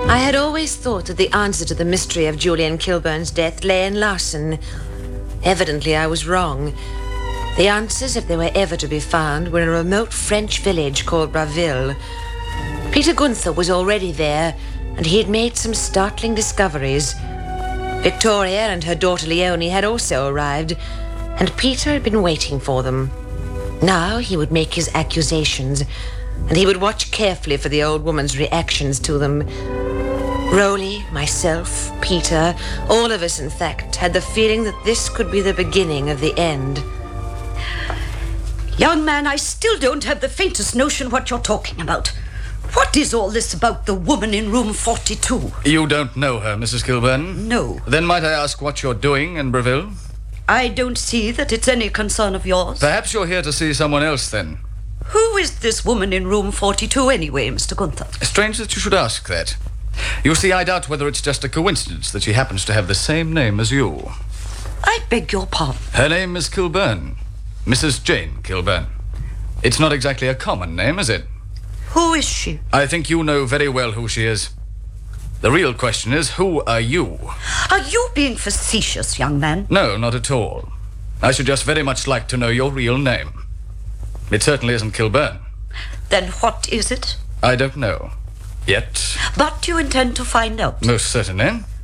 I had always thought that the answer to the mystery of Julian Kilburn's death lay in Larson. Evidently, I was wrong. The answers, if they were ever to be found, were in a remote French village called Braville. Peter Gunther was already there, and he had made some startling discoveries. Victoria and her daughter Leonie had also arrived, and Peter had been waiting for them. Now he would make his accusations, and he would watch carefully for the old woman's reactions to them. Rowley, myself, Peter, all of us, in fact, had the feeling that this could be the beginning of the end. Young man, I still don't have the faintest notion what you're talking about. What is all this about the woman in room 42? You don't know her, Mrs. Kilburn? No. Then might I ask what you're doing in Braville? I don't see that it's any concern of yours. Perhaps you're here to see someone else, then. Who is this woman in room 42 anyway, Mr. Gunther? Strange that you should ask that. You see, I doubt whether it's just a coincidence that she happens to have the same name as you. I beg your pardon. Her name is Kilburn. Mrs. Jane Kilburn. It's not exactly a common name, is it? Who is she? I think you know very well who she is. The real question is, who are you? Are you being facetious, young man? No, not at all. I should just very much like to know your real name. It certainly isn't Kilburn. Then what is it? I don't know. Yet. But you intend to find out? Most certainly.